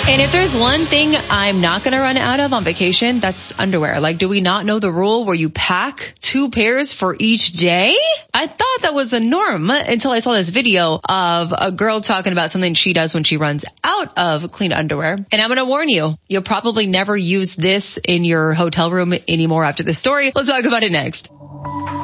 And if there's one thing I'm not going to run out of on vacation, that's underwear. Like, do we not know the rule where you pack 2 pairs for each day? I thought that was the norm until I saw this video of a girl talking about something she does when she runs out of clean underwear. And I'm going to warn you, you'll probably never use this in your hotel room anymore after this story. Let's talk about it next.